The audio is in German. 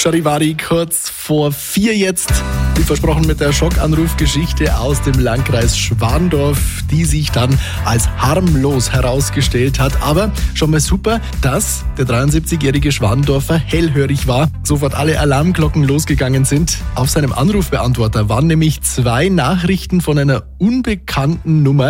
Charivari, kurz vor 4 jetzt. Wie versprochen mit der Schockanrufgeschichte aus dem Landkreis Schwandorf, die sich dann als harmlos herausgestellt hat. Aber schon mal super, dass der 73-jährige Schwandorfer hellhörig war. Sofort alle Alarmglocken losgegangen sind. Auf seinem Anrufbeantworter waren nämlich 2 Nachrichten von einer unbekannten Nummer.